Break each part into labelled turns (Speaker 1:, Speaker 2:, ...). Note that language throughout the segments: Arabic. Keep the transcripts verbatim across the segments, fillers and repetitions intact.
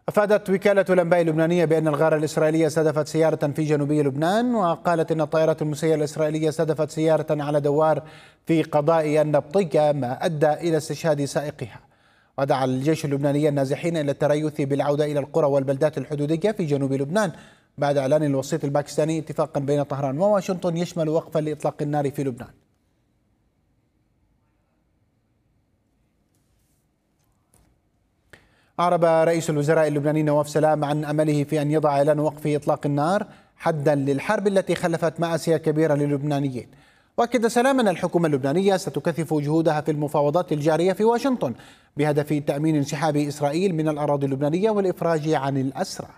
Speaker 1: أفادت وكالة الأنباء اللبنانية بأن الغارة الإسرائيلية استهدفت سيارة في جنوبي لبنان، وقالت أن الطائرات المسيرة الإسرائيلية استهدفت سيارة على دوار في قضاء النبطية، ما أدى إلى استشهاد سائقها. ودعا الجيش اللبناني النازحين إلى التريث بالعودة إلى القرى والبلدات الحدودية في جنوب لبنان بعد إعلان الوسيط الباكستاني اتفاقا بين طهران وواشنطن يشمل وقفا لإطلاق النار في لبنان. أعرب رئيس الوزراء اللبناني نواف سلام عن أمله في أن يضع إعلان وقف إطلاق النار حدا للحرب التي خلفت مآسي كبيرة للبنانيين. وأكد سلام أن الحكومة اللبنانية ستكثف جهودها في المفاوضات الجارية في واشنطن بهدف تأمين انسحاب إسرائيل من الأراضي اللبنانية والإفراج عن الأسرى.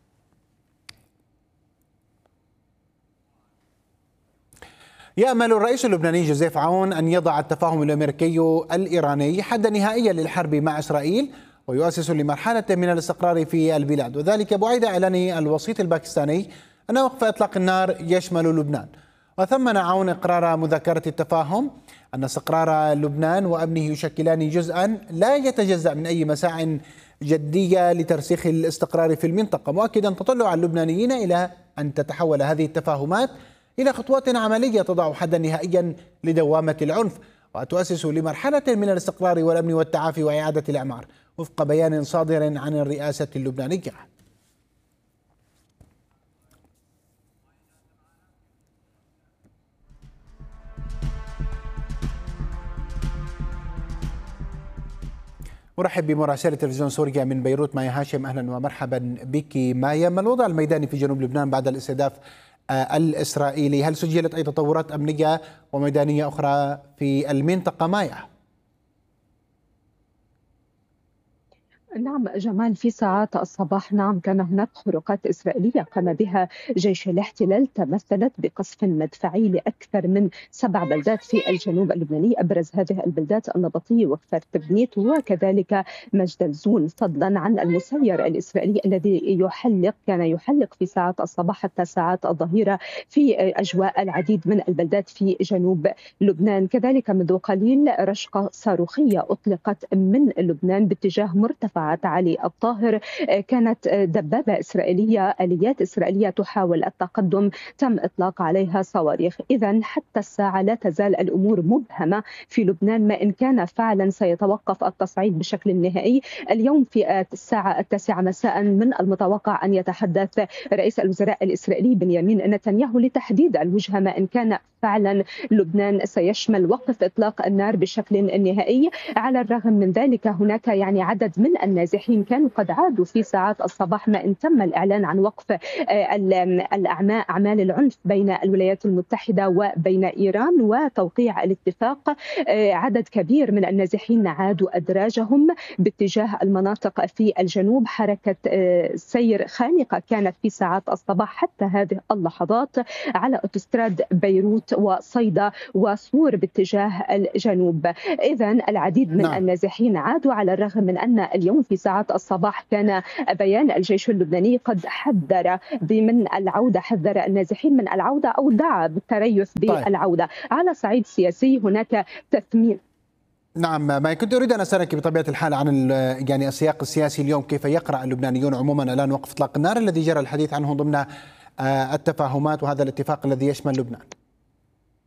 Speaker 1: يأمل الرئيس اللبناني جوزيف عون أن يضع التفاهم الأمريكي الإيراني حدا نهائيا للحرب مع إسرائيل ويؤسس لمرحلة من الاستقرار في البلاد، وذلك بعد إعلان الوسيط الباكستاني أن وقف إطلاق النار يشمل لبنان. وثمن عون إقرار مذكرة التفاهم أن استقرار لبنان وأمنه يشكلان جزءا لا يتجزأ من أي مساع جدية لترسيخ الاستقرار في المنطقة، مؤكدا تطلع اللبنانيين إلى أن تتحول هذه التفاهمات إلى خطوات عملية تضع حدا نهائيا لدوامة العنف وتؤسس لمرحلة من الاستقرار والأمن والتعافي وإعادة الإعمار، وفق بيان صادر عن الرئاسة اللبنانية. أرحب بمراسلة تلفزيون سوريا من بيروت مايا هاشم. أهلا ومرحبا بك مايا. ما الوضع الميداني في جنوب لبنان بعد الاستهداف الإسرائيلي؟ هل سجلت أي تطورات أمنية وميدانية أخرى في المنطقة مايا؟
Speaker 2: نعم جمال، في ساعات الصباح نعم كان هناك خروقات إسرائيلية قام بها جيش الاحتلال تمثلت بقصف مدفعي لأكثر من سبع بلدات في الجنوب اللبناني، أبرز هذه البلدات النبطية وكفر تبنيت وكذلك مجد الزون، فضلا عن المسير الإسرائيلي الذي يحلق كان يحلق في ساعات الصباح حتى ساعات الظهيرة في أجواء العديد من البلدات في جنوب لبنان. كذلك منذ قليل رشقة صاروخية أطلقت من لبنان باتجاه مرتفع علي الطاهر، كانت دبابة إسرائيلية آليات إسرائيلية تحاول التقدم تم إطلاق عليها صواريخ. إذن حتى الساعة لا تزال الأمور مبهمة في لبنان، ما إن كان فعلا سيتوقف التصعيد بشكل نهائي. اليوم في الساعة التاسعة مساء من المتوقع أن يتحدث رئيس الوزراء الإسرائيلي بنيامين نتنياهو لتحديد الوجهة، ما إن كان فعلا لبنان سيشمل وقف إطلاق النار بشكل نهائي. على الرغم من ذلك هناك يعني عدد من النازحين كانوا قد عادوا في ساعات الصباح، ما إن تم الإعلان عن وقف الأعمال أعمال العنف بين الولايات المتحدة وبين إيران وتوقيع الاتفاق. عدد كبير من النازحين عادوا أدراجهم باتجاه المناطق في الجنوب. حركة سير خانقة كانت في ساعات الصباح حتى هذه اللحظات على أوتوستراد بيروت وصيدا وصور باتجاه الجنوب. إذن العديد من نعم. النازحين عادوا، على الرغم من أن اليوم في ساعات الصباح كان بيان الجيش اللبناني قد حذر من العودة، حذر النازحين من العودة أو دعا بالتريث بالعودة. طيب. على صعيد سياسي هناك تثمين.
Speaker 1: نعم، ما كنت أريد أن أسألك بطبيعة الحال عن يعني السياق السياسي اليوم، كيف يقرأ اللبنانيون عموما الآن وقف إطلاق النار الذي جرى الحديث عنه ضمن التفاهمات وهذا الاتفاق الذي يشمل لبنان؟